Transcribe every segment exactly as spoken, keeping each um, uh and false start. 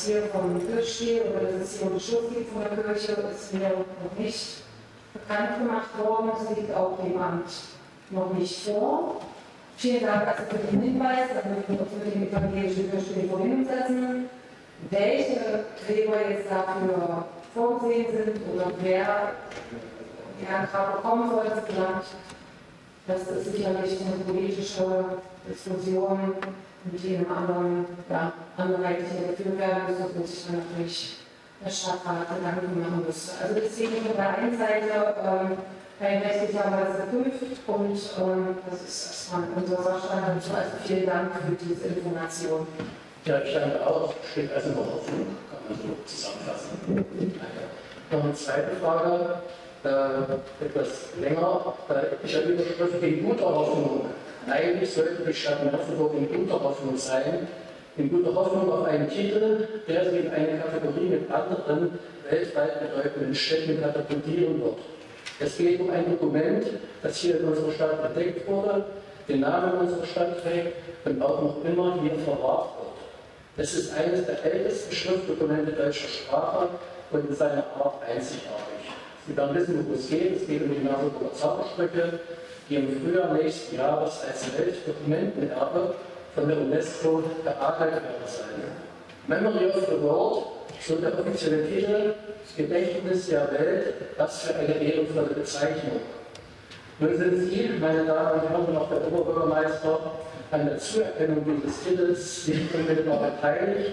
hier vom Tisch steht oder dass es hier um Schutz gibt von der Kirche, ist mir noch nicht bekannt gemacht worden. Es liegt auch dem Amt noch nicht vor. Vielen Dank also für den Hinweis, da möchten wir uns mit dem evangelischen Kirche in Verbindung setzen, welche Träger jetzt dafür vorgesehen sind oder wer die Antrag bekommen soll, das gelangt. Das ist sicherlich eine politische Diskussion, mit jedem anderen ja, anderweitig geführt werden muss, das muss sich dann natürlich der Stadtrat Gedanken machen müsste. Also deswegen von der einen Seite ähm, ein rechtlicherweise geprüft und ähm, das ist erstmal unser Sachstand. Also vielen Dank für diese Information. Ja, ich danke auch. Steht also noch Hoffnung, kann man so zusammenfassen. Danke. Noch eine zweite Frage, äh, etwas länger. Äh, ich habe Überschrift in guter Hoffnung. Eigentlich sollte die Stadt Merseburg in guter Hoffnung sein. In guter Hoffnung auf einen Titel, der sie in eine Kategorie mit anderen weltweit bedeutenden Städten katapultieren wird. Es geht um ein Dokument, das hier in unserer Stadt entdeckt wurde, den Namen unserer Stadt trägt und auch noch immer hier verwahrt wird. Es ist eines der ältesten Schriftdokumente deutscher Sprache und in seiner Art einzigartig. Sie werden wissen, worum es geht. Es geht um die Merseburger Zaubersprüche, die im Frühjahr nächsten Jahres als Weltdokumentenerbe von der UNESCO geadelt werden sollen. Memory of the World, so der offizielle Titel, Gedächtnis der Welt, was für eine ehrenvolle Bezeichnung. Nun sind Sie, meine Damen und Herren, und auch der Oberbürgermeister, an der Zuerkennung dieses Titels nicht unmittelbar beteiligt.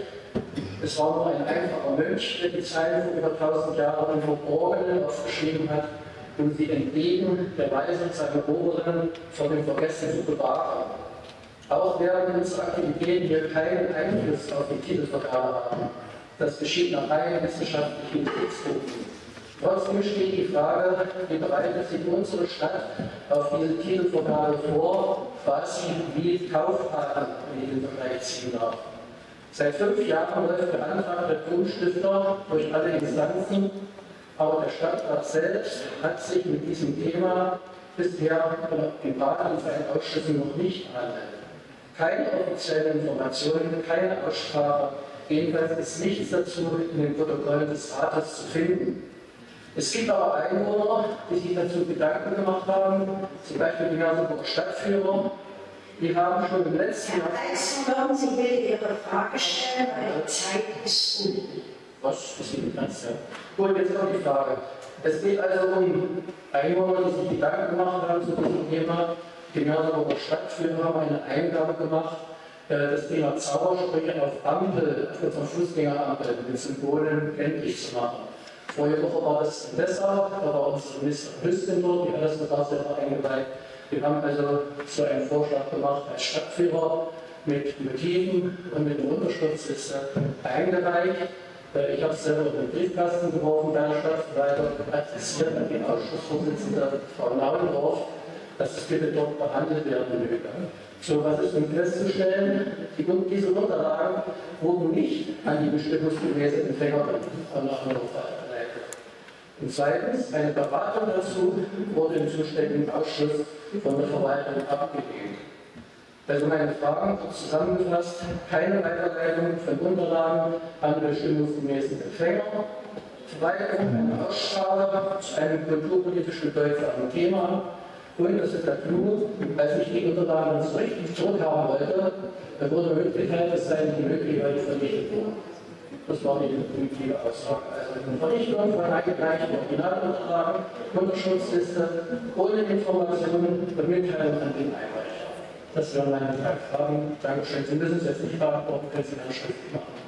Es war nur ein einfacher Mönch, der die Zeilen vor über tausend Jahren im Verborgenen aufgeschrieben hat, um sie entgegen der Weisung seiner Oberen vor dem Vergessen zu bewahren. Auch werden unsere Aktivitäten hier keinen Einfluss auf die Titelvergabe haben. Das geschieht nach rein wissenschaftlichen Gesichtspunkten. Trotzdem steht die Frage, wie bereitet sich unsere Stadt auf diese Titelvergabe vor, was sie wie Taufpaten in den Vergleich ziehen darf. Seit fünf Jahren läuft der Antrag der Grundstifter durch alle Instanzen, aber der Stadtrat selbst hat sich mit diesem Thema bisher im Rat und seinen Ausschüssen noch nicht behandelt. Keine offiziellen Informationen, keine Aussprache, jedenfalls ist nichts dazu in den Protokollen des Rates zu finden. Es gibt aber Einwohner, die sich dazu Gedanken gemacht haben, zum Beispiel die Merseburger Stadtführer, die haben schon im letzten Jahr... Herr Eisen, würden Sie bitte Ihre Frage stellen, weil die Zeit ist um. Was ist die Grenze? Gut, jetzt kommt die Frage. Es geht also um Einwohner, die sich Gedanken gemacht haben zu diesem Thema. Die Merseburger Stadtführer haben eine Eingabe gemacht, das Thema Zaubersprüche auf Ampel, auf unserer Fußgängerampel mit Symbolen endlich zu machen. Vorige Woche war das in Dessau, da war unsere Ministerin Hüsken dort, die hat das sogar selber eingeweiht. Wir haben also so einen Vorschlag gemacht als Stadtführer mit Motiven und mit einer Unterschriftsliste eingereicht. Ich habe es selber in den Briefkasten geworfen bei der Stadtverwaltung, adressiert an die Ausschussvorsitzende Frau Naundorf, dass es bitte dort behandelt werden möge. So, was ist nun festzustellen? Die, diese Unterlagen wurden nicht an die bestimmungsgemäße Empfängerin von Naundorf weitergeleitet. Und zweitens, eine Beratung dazu wurde im zuständigen Ausschuss von der Verwaltung abgelehnt. Also meine Fragen kurz zusammengefasst: keine Weiterleitung von Unterlagen an bestimmungsgemäßen Empfänger, Verwaltung, eine Aussprache zu einem kulturpolitisch bedeutsamen Thema und das ist der Clou, als ich die Unterlagen zurück, zurückhaben wollte, da wurde mitgeteilt, es sei nicht möglich, weil die vernichtet wurden. Das war die primitive Aussage. Also eine Vernichtung von eingereichten Originalunterlagen, Unterschriftsliste, ohne Informationen und Mitteilung an den Einreicher. Das wären meine drei Fragen. Dankeschön. Sie müssen es jetzt nicht beantworten, können Sie dann schriftlich machen.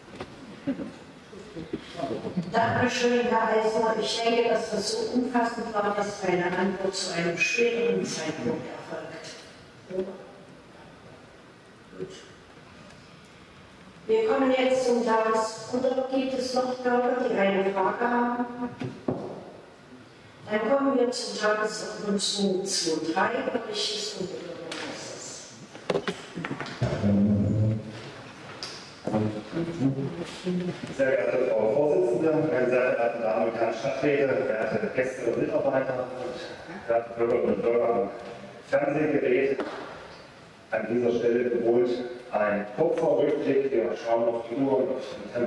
Dankeschön, Herr Eisner. Ich denke, dass das so umfassend war, dass eine Antwort zu einem späteren Zeitpunkt erfolgt. Gut. Wir kommen jetzt zum Tages... Oder gibt es noch Bürger, die eine Frage haben? Dann kommen wir zum Tagesordnungspunkt zwei Punkt drei, Bericht des Oberbürgermeisters. Sehr geehrte Frau Vorsitzende, meine sehr verehrten Damen und Herren Stadträte, verehrte Gäste und Mitarbeiter und verehrte Bürgerinnen und Bürger am Fernsehgerät. An dieser Stelle gewohnt ein Kupferrückblick. Wir schauen auf die Uhr und auf den Tempo.